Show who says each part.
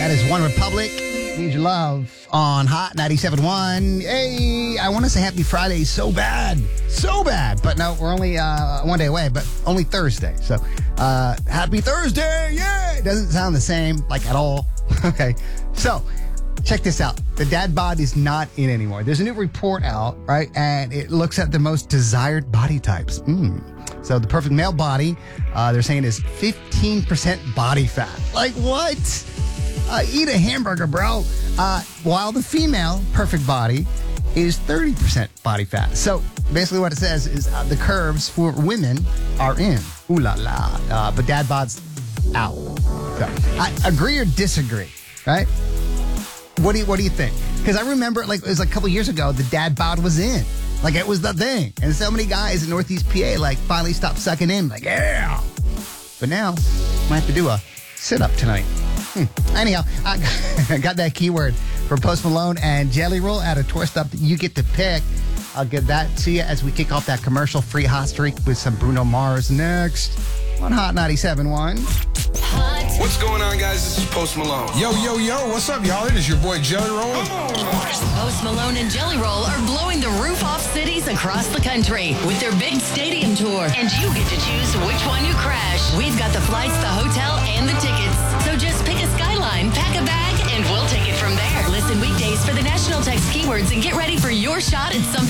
Speaker 1: That is One Republic. Need Your Love on Hot 97.1. Hey, I want to say happy Friday so bad. So bad. But no, we're only one day away, but only Thursday. So happy Thursday. Yeah. It doesn't sound the same, like at all. Okay. So check this out. The dad bod is not in anymore. There's a new report out, right? And it looks at the most desired body types. So the perfect male body, they're saying is 15% body fat. Like what? Eat a hamburger, bro. While the female perfect body is 30% body fat. So basically what it says is the curves for women are in. Ooh la la. But dad bod's out. So I agree or disagree, right? What do you think? Because I remember it was a couple years ago, the dad bod was in. Like it was the thing. And so many guys in Northeast PA finally stopped sucking in. Like, yeah. But now, might have to do a sit-up tonight. Anyhow, I got that keyword for Post Malone and Jelly Roll out of Tour Stuff that you get to pick. I'll give that to you as we kick off that commercial-free hot streak with some Bruno Mars next on Hot 97.1.
Speaker 2: What's going on, guys? This is Post Malone.
Speaker 3: Yo, what's up, y'all? It is your boy Jelly Roll.
Speaker 4: Post Malone and Jelly Roll are blowing the roof off cities across the country with their big stadium tour. And you get to choose which one you crash. We've got the flights, the hotel, and the tickets. So just pick a skyline, pack a bag, and we'll take it from there. Listen weekdays for the national text keywords and get ready for your shot at something